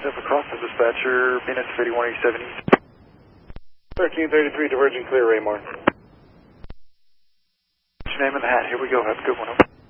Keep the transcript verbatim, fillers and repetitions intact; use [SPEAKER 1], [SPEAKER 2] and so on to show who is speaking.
[SPEAKER 1] Step across the dispatcher, minutes thirty-one eighty-seven east.
[SPEAKER 2] thirteen thirty-three, diverging clear, Raymore.
[SPEAKER 1] What's your name in the hat? Here we go. Have a good one. Over.